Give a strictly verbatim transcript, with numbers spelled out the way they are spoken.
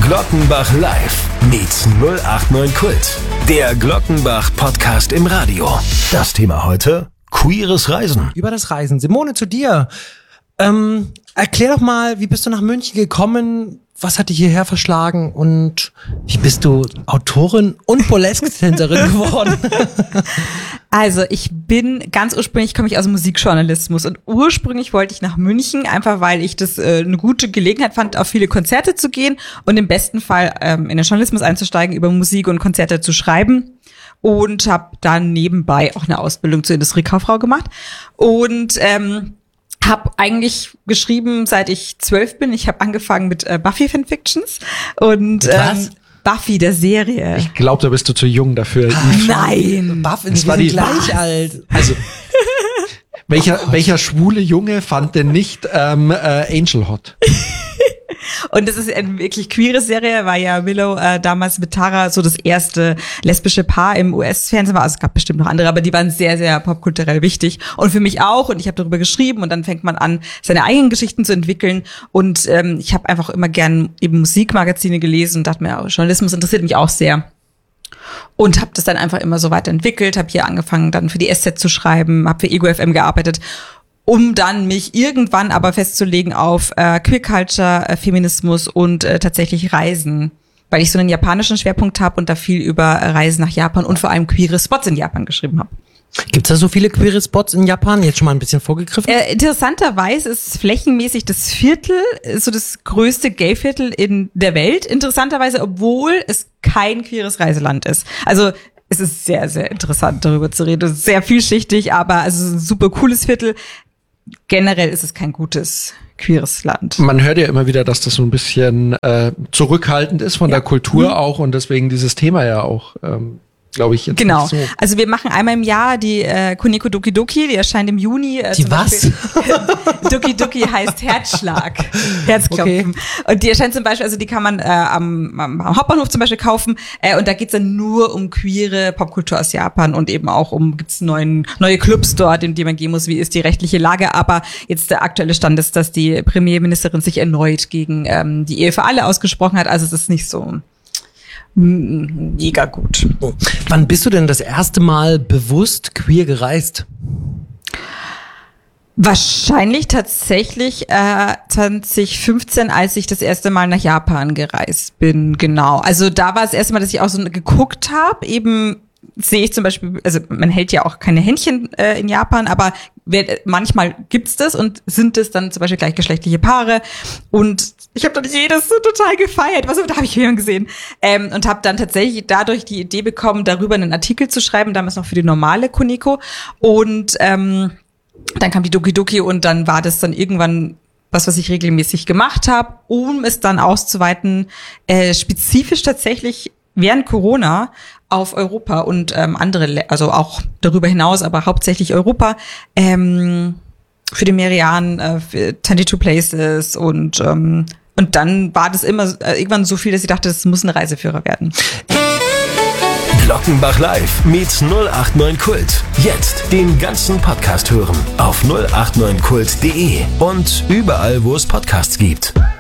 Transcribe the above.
Glockenbach Live meets null acht neun Kult. Der Glockenbach-Podcast im Radio. Das Thema heute: queeres Reisen. Über das Reisen. Simone, zu dir. Ähm, erklär doch mal, wie bist du nach München gekommen? Was hat dich hierher verschlagen? Und wie bist du Autorin und Burlesque-Tänzerin geworden? Also ich bin ganz ursprünglich, komme ich aus dem Musikjournalismus und ursprünglich wollte ich nach München, einfach weil ich das äh, eine gute Gelegenheit fand, auf viele Konzerte zu gehen und im besten Fall ähm, in den Journalismus einzusteigen, über Musik und Konzerte zu schreiben. Und habe dann nebenbei auch eine Ausbildung zur Industriekauffrau gemacht und ähm, habe eigentlich geschrieben, seit ich zwölf bin. Ich habe angefangen mit äh, Buffy Fanfictions und ähm, Buffy, der Serie. Ich glaube, da bist du zu jung dafür. Nein, Buffy, wir sind gleich alt. Also welcher oh welcher schwule Junge fand denn nicht ähm, äh, Angel hot? Und das ist eine wirklich queere Serie, weil ja Willow äh, damals mit Tara so das erste lesbische Paar im U S-Fernsehen war. Also es gab bestimmt noch andere, aber die waren sehr, sehr popkulturell wichtig. Und für mich auch. Und ich habe darüber geschrieben und dann fängt man an, seine eigenen Geschichten zu entwickeln. Und ähm, ich habe einfach immer gern eben Musikmagazine gelesen und dachte mir, Journalismus interessiert mich auch sehr. Und habe das dann einfach immer so weiterentwickelt, habe hier angefangen dann für die S Z zu schreiben, habe für Ego F M gearbeitet, um dann mich irgendwann aber festzulegen auf äh, Queer Culture, äh, Feminismus und äh, tatsächlich Reisen, weil ich so einen japanischen Schwerpunkt habe und da viel über äh, Reisen nach Japan und vor allem queere Spots in Japan geschrieben habe. Gibt's da so viele queere Spots in Japan? Jetzt schon mal ein bisschen vorgegriffen? Äh, interessanterweise ist flächenmäßig das Viertel so das größte Gay-Viertel in der Welt. Interessanterweise, obwohl es kein queeres Reiseland ist. Also es ist sehr, sehr interessant, darüber zu reden. Es ist sehr vielschichtig, aber es ist ein super cooles Viertel. Generell ist es kein gutes queeres Land. Man hört ja immer wieder, dass das so ein bisschen äh, zurückhaltend ist von ja. der Kultur mhm. auch und deswegen dieses Thema ja auch, ähm, glaube ich, jetzt genau. nicht so. Also wir machen einmal im Jahr die äh, Kuniko Doki Doki, die erscheint im Juni. Äh, die was? Doki Doki heißt Herzschlag, Herzklopfen. Okay. Und die erscheint zum Beispiel, also die kann man äh, am, am Hauptbahnhof zum Beispiel kaufen äh, und da geht's dann nur um queere Popkultur aus Japan und eben auch um, gibt's neuen neue Clubs dort, in die man gehen muss, wie ist die rechtliche Lage. Aber jetzt der aktuelle Stand ist, dass die Premierministerin sich erneut gegen ähm, die Ehe für alle ausgesprochen hat. Also es ist nicht so mega gut. Wann bist du denn das erste Mal bewusst queer gereist? Wahrscheinlich tatsächlich äh, zwanzig fünfzehn, als ich das erste Mal nach Japan gereist bin, genau. Also da war es das erste Mal, dass ich auch so geguckt habe, eben sehe ich zum Beispiel, also man hält ja auch keine Händchen äh, in Japan, aber wer, manchmal gibt's das und sind es dann zum Beispiel gleichgeschlechtliche Paare und ich habe dann jedes so total gefeiert, was da habe ich jemanden gesehen ähm, und habe dann tatsächlich dadurch die Idee bekommen, darüber einen Artikel zu schreiben, damals noch für die normale Kuniko und ähm, dann kam die Doki Doki und dann war das dann irgendwann was, was ich regelmäßig gemacht habe, um es dann auszuweiten, äh, spezifisch tatsächlich während Corona auf Europa und ähm, andere, also auch darüber hinaus, aber hauptsächlich Europa, ähm, für die Merian, äh, für zweiundzwanzig Places und ähm, und dann war das immer äh, irgendwann so viel, dass ich dachte, das muss ein Reiseführer werden. Glockenbach Live meets null acht neun Kult. Jetzt den ganzen Podcast hören auf null acht neun kult punkt de und überall, wo es Podcasts gibt.